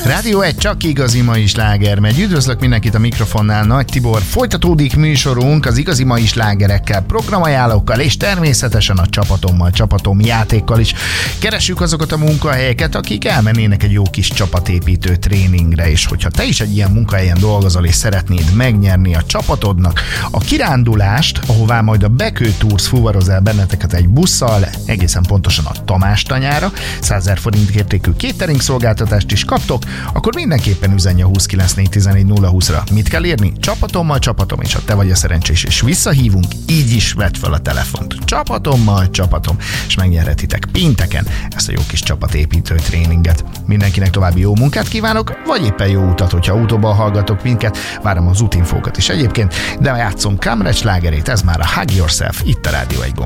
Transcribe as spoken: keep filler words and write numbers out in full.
Rádió egy, csak igazi mai sláger megy. Üdvözlök mindenkit a mikrofonnál, Nagy Tibor. Folytatódik műsorunk az igazi mai slágerekkel, programajánlókkal és természetesen a csapatommal, csapatom játékkal is. Keressük azokat a munkahelyeket, akik elmennének egy jó kis csapatépítő tréningre, és hogyha te is egy ilyen munkahelyen dolgozol és szeretnéd megnyerni a csapatodnak a kirándulást, ahová majd a Bekő Tours fuvaroz el benneteket egy busszal, egészen pontosan a Tamás tanyára, százezer forint értékű catering szolgáltatást is kaptok, akkor mindenképpen üzenj a húsz kilenc négy tizenegy nulla húszra. Mit kell írni? Csapatommal, csapatom, és ha te vagy a szerencsés, és visszahívunk, így is vedd fel a telefont. Csapatommal, csapatom, és megnyerhetitek pénteken ezt a jó kis csapatépítő tréninget. Mindenkinek további jó munkát kívánok, vagy éppen jó utat, hogyha autóban hallgatok minket, várom az útinfókat is egyébként, de játszom Kamrecs slágerét, ez már a Hug Yourself, itt a Rádió egyen.